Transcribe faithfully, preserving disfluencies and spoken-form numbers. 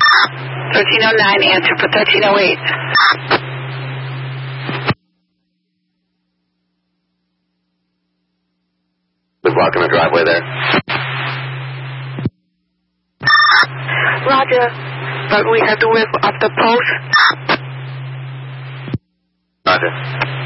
thirteen oh nine, answer for thirteen oh eight. We're blocking the driveway there. Roger, but we have to wait up the post. Roger.